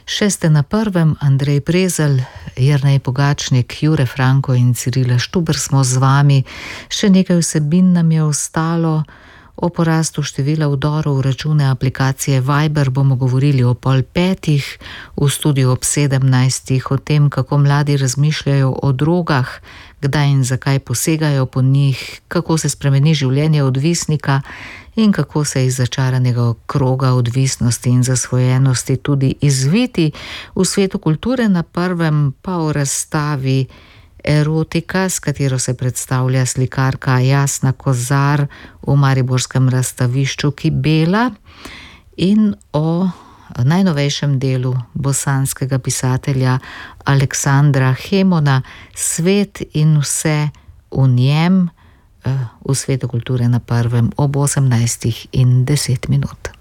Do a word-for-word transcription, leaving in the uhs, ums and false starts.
Še ste na prvem, Andrej Prezelj, Jernej Pogačnik, Jure Franko in Cirila Štuber smo z vami. Še nekaj vsebin nam je ostalo. O porastu števila vdorov v račune aplikacije Viber bomo govorili o pol petih, v studiu ob sedemnajstih, o tem, kako mladi razmišljajo o drogah, kdaj in zakaj posegajo po njih, kako se spremeni življenje odvisnika in kako se iz začaranega kroga odvisnosti in zasvojenosti tudi izviti. V svetu kulture na prvem pa o razstavi Erotika, s katero se predstavlja slikarka Jasna Kozar v mariborskem razstavišču Kibela, in o najnovejšem delu bosanskega pisatelja Aleksandra Hemona, Svet in vse v njem, v svetu kulture na prvem ob osemnajstih in deset minut.